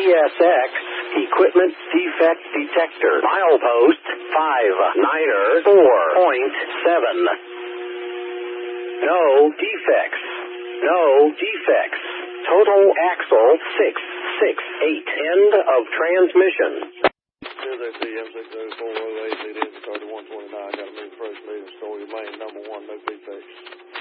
CSX Equipment Defect Detector. Milepost 59er 4.7. No defects. No defects. Total axle 668. End of transmission. M60408, lead in 3129, got to move first lead and store your lane, number 1, no defects.